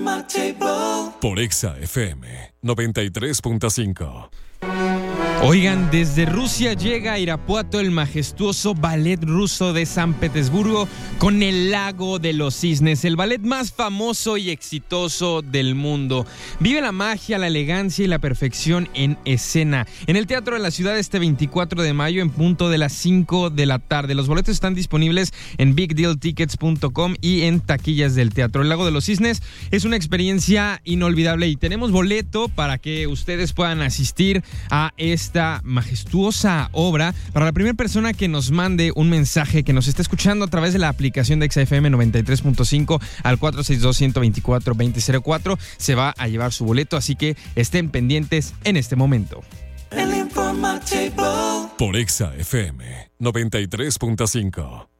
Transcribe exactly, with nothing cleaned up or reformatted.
Por Exa F M noventa y tres punto cinco. Oigan, desde Rusia llega a Irapuato el majestuoso ballet ruso de San Petersburgo con el Lago de los Cisnes, el ballet más famoso y exitoso del mundo. Vive la magia, la elegancia y la perfección en escena. En el Teatro de la Ciudad este veinticuatro de mayo en punto de las cinco de la tarde. Los boletos están disponibles en big deal tickets punto com y en taquillas del teatro. El Lago de los Cisnes es una experiencia inolvidable y tenemos boleto para que ustedes puedan asistir a este esta majestuosa obra para la primera persona que nos mande un mensaje, que nos esté escuchando a través de la aplicación de Exa F M noventa y tres punto cinco al cuatro seis dos, uno dos cuatro, dos cero cero cuatro, se va a llevar su boleto, así que estén pendientes en este momento. Por Exa F M noventa y tres punto cinco.